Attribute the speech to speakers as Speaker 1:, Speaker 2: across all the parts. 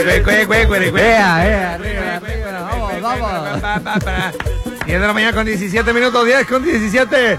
Speaker 1: Vamos. 10 de la mañana con 17 minutos, 10 con 17.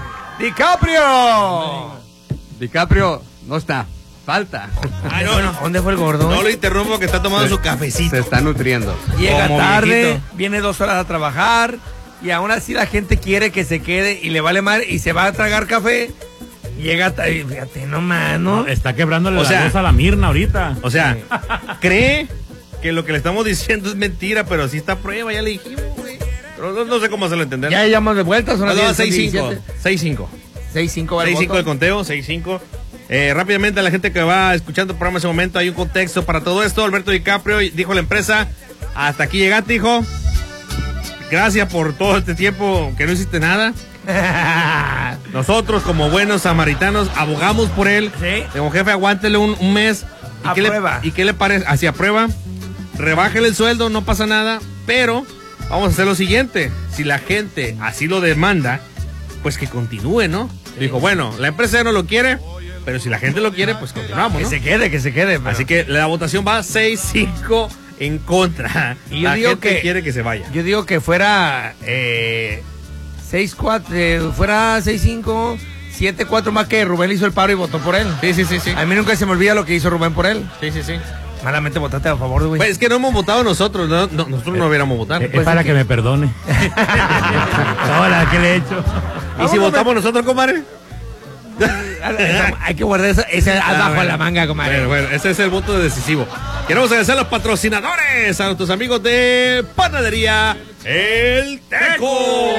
Speaker 1: DiCaprio no está. Falta.
Speaker 2: Ah, no.
Speaker 1: ¿Dónde fue el gordo?
Speaker 2: No lo interrumpo, que está tomando su cafecito.
Speaker 3: Se está nutriendo.
Speaker 1: Llega
Speaker 2: Como
Speaker 1: tarde,
Speaker 2: viejito.
Speaker 1: viene 2 horas a trabajar y aún así la gente quiere que se quede y le vale mal y se va a tragar café. Llega tarde, fíjate nomás, ¿no?
Speaker 4: No, está quebrándole
Speaker 2: O sea,
Speaker 4: la voz a la Mirna ahorita.
Speaker 2: O sea, cree que lo que le estamos diciendo es mentira, pero sí está a prueba, ya le dijimos, güey. Pero no sé cómo se lo entender.
Speaker 1: Ya llamamos de vuelta, son las
Speaker 2: 6-5.
Speaker 1: 6-5 va el
Speaker 2: 6-5
Speaker 1: voto.
Speaker 2: el conteo, 6-5. Rápidamente a la gente que va escuchando el programa en ese momento, hay un contexto para todo esto. Alberto DiCaprio dijo a la empresa: hasta aquí llegaste, hijo. Gracias por todo este tiempo que no hiciste nada. Nosotros, como buenos samaritanos, abogamos por él.
Speaker 1: Sí.
Speaker 2: Como jefe, aguántele un mes. ¿Y qué le parece? Hacia prueba. Rebájele el sueldo, no pasa nada. Pero vamos a hacer lo siguiente: si la gente así lo demanda, pues que continúe, ¿no? Dijo, bueno, la empresa ya no lo quiere, pero si la gente lo quiere, pues continuamos, ¿no?
Speaker 1: Que se quede. Pero...
Speaker 2: Así que la votación va 6-5 en contra.
Speaker 1: Y yo
Speaker 2: la
Speaker 1: digo
Speaker 2: gente
Speaker 1: que
Speaker 2: quiere que se vaya.
Speaker 1: Yo digo que fuera 6-4, fuera 6-5, 7-4 más, que Rubén le hizo el paro y votó por él.
Speaker 2: Sí.
Speaker 1: A mí nunca se me olvida lo que hizo Rubén por él.
Speaker 2: Sí.
Speaker 1: Malamente votaste a favor, güey.
Speaker 2: Pues es que no hemos votado nosotros, nosotros no hubiéramos votado.
Speaker 4: Es para que me perdone. Ahora, ¿qué le he hecho?
Speaker 2: ¿Y si votamos nosotros, comadre?
Speaker 1: Hay que guardar ese abajo de la manga, comadre.
Speaker 2: Bueno, ese es el voto decisivo. Queremos agradecer a los patrocinadores, a nuestros amigos de Panadería El Teco.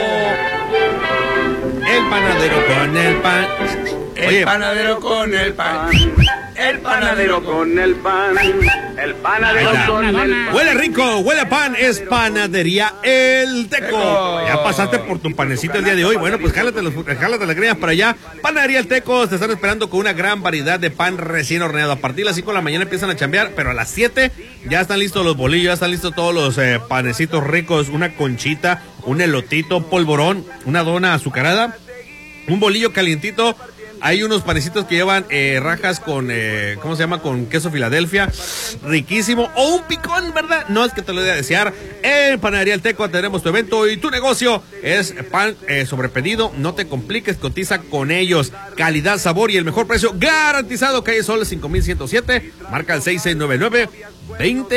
Speaker 2: El panadero con el pan.
Speaker 1: El panadero con el pan. El panadero
Speaker 5: con el pan. El panadero con el pan.
Speaker 2: Huele rico, huele a pan, es Panadería El Teco. Ya pasaste por tu panecito el día de hoy. Bueno, pues jálate las greñas para allá. Panadería El Teco, te están esperando con una gran variedad de pan recién horneado. A partir de las 5 de la mañana empiezan a chambear, pero a las 7 ya están listos los bolillos, ya están listos todos los panecitos ricos, una conchita, un elotito, polvorón, una dona azucarada, un bolillo calientito. Hay unos panecitos que llevan rajas con, ¿cómo se llama? Con queso Filadelfia. Riquísimo. O un picón, ¿verdad? No es que te lo voy a desear. En Panadería El Teco tenemos tu evento y tu negocio es pan sobre pedido. No te compliques, cotiza con ellos. Calidad, sabor y el mejor precio garantizado. Calle Sol 5107. Marca el 6699-20.